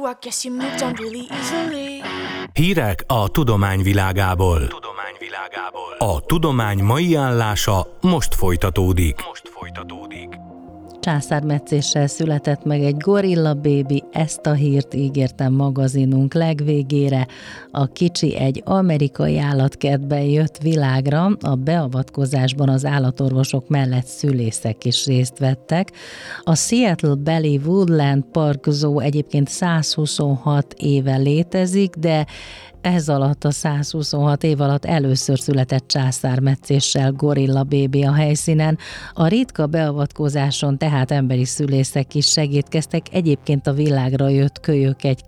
I guess you moved on really easily. Hírek a tudomány világából. A tudomány mai állása most folytatódik. Császármetszéssel született meg egy gorilla bébi, ezt a hírt ígértem magazinunk legvégére. A kicsi egy amerikai állatkertben jött világra, a beavatkozásban az állatorvosok mellett szülészek is részt vettek. A Seattle Valley Woodland Park Zoo egyébként 126 éve létezik, de ez alatt a 126 év alatt először született császármetszéssel gorilla bébi a helyszínen. A ritka beavatkozáson tehát emberi szülészek is segítkeztek. Egyébként a világra jött kölyök egy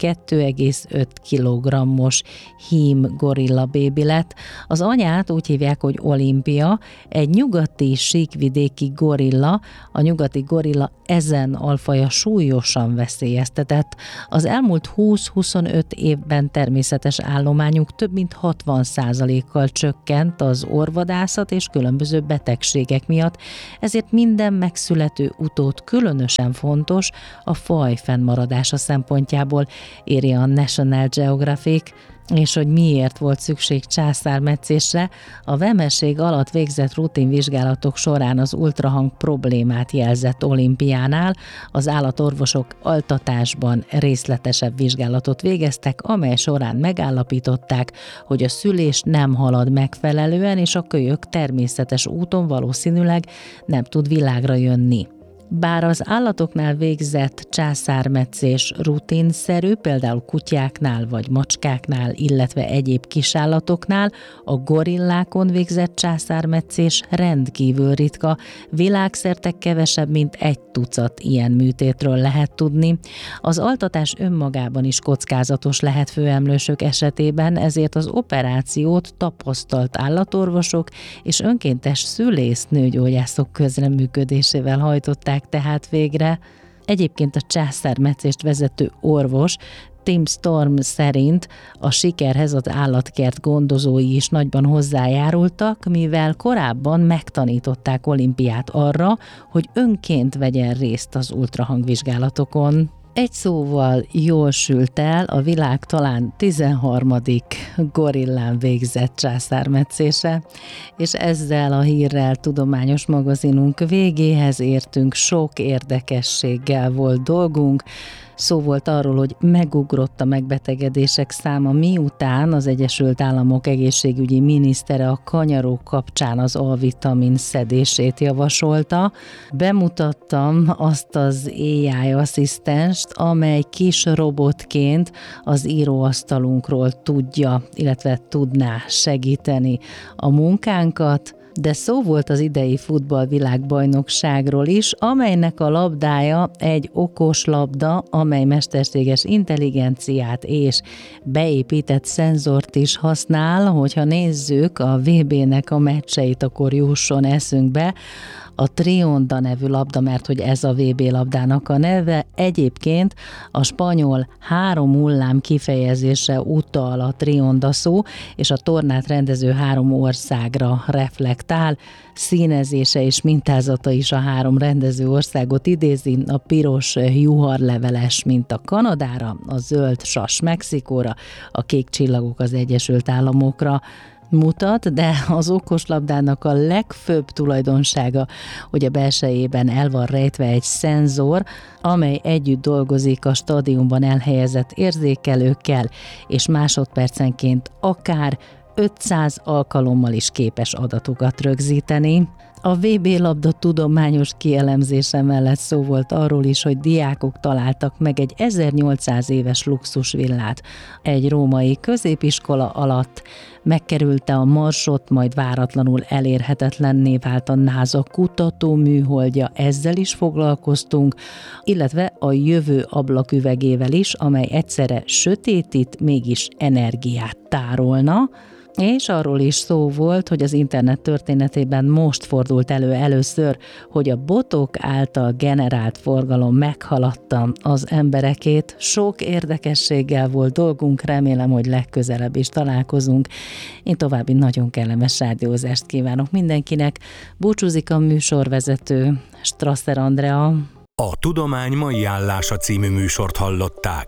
2,5 kg-os hím gorilla bébi lett. Az anyát úgy hívják, hogy Olimpia, egy nyugati síkvidéki gorilla. A nyugati gorilla ezen alfaja súlyosan veszélyeztetett. Az elmúlt 20-25 évben természetes állományuk több mint 60%-kal csökkent az orvadászat és különböző betegségek miatt, ezért minden megszülető utód különösen fontos a faj fennmaradása szempontjából, írja a National Geographic. És hogy miért volt szükség császármetszésre, a vemesség alatt végzett rutinvizsgálatok során az ultrahang problémát jelzett Olimpiánál, az állatorvosok altatásban részletesebb vizsgálatot végeztek, amely során megállapították, hogy a szülés nem halad megfelelően, és a kölyök természetes úton valószínűleg nem tud világra jönni. Bár az állatoknál végzett császármetszés rutinszerű, például kutyáknál vagy macskáknál, illetve egyéb kisállatoknál, a gorillákon végzett császármetszés rendkívül ritka. Világszerte kevesebb, mint 1 ilyen műtétről lehet tudni. Az altatás önmagában is kockázatos lehet főemlősök esetében, ezért az operációt tapasztalt állatorvosok és önkéntes szülésznőgyógyászok közreműködésével hajtották tehát végre. Egyébként a császármetszést vezető orvos Tim Storm szerint a sikerhez az állatkert gondozói is nagyban hozzájárultak, mivel korábban megtanították Olimpiát arra, hogy önként vegyen részt az ultrahangvizsgálatokon. Egy szóval jól sült el a világ talán 13. gorillán végzett császármetszése, és ezzel a hírrel tudományos magazinunk végéhez értünk, sok érdekességgel volt dolgunk. Szó volt arról, hogy megugrott a megbetegedések száma, miután az Egyesült Államok egészségügyi minisztere a kanyarok kapcsán az A-vitamin szedését javasolta. Bemutattam azt az AI asszisztenst, amely kis robotként az íróasztalunkról tudja, illetve tudná segíteni a munkánkat. De szó volt az idei futballvilágbajnokságról is, amelynek a labdája egy okos labda, amely mesterséges intelligenciát és beépített szenzort is használ. Hogyha nézzük a VB-nek a meccseit, akkor jusson eszünkbe a Trionda nevű labda, mert hogy ez a VB labdának a neve. Egyébként a spanyol 3 hullám kifejezése utal a Trionda szó, és a tornát rendező 3 országra reflektál. Színezése és mintázata is a 3 rendező országot idézi, a piros juharleveles minta Kanadára, a zöld sas Mexikóra, a kék csillagok az Egyesült Államokra mutat, de az okoslabdának a legfőbb tulajdonsága, hogy a belsejében el van rejtve egy szenzor, amely együtt dolgozik a stadionban elhelyezett érzékelőkkel, és másodpercenként akár 500 alkalommal is képes adatokat rögzíteni. A VB labda tudományos kielemzése mellett szó volt arról is, hogy diákok találtak meg egy 1800 éves luxusvillát egy római középiskola alatt, megkerülte a Marsot, majd váratlanul elérhetetlenné vált a NASA kutató műholdja, ezzel is foglalkoztunk, illetve a jövő ablaküvegével is, amely egyszerre sötétít, mégis energiát tárolna. És arról is szó volt, hogy az internet történetében most fordult elő először, hogy a botok által generált forgalom meghaladta az emberekét. Sok érdekességgel volt dolgunk, remélem, hogy legközelebb is találkozunk. Én további nagyon kellemes rádiózást kívánok mindenkinek. Búcsúzik a műsorvezető, Strasser Andrea. A Tudomány mai állása című műsort hallották.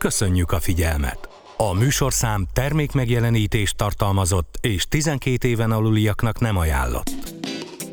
Köszönjük a figyelmet! A műsorszám termékmegjelenítést tartalmazott és 12 éven aluliaknak nem ajánlott.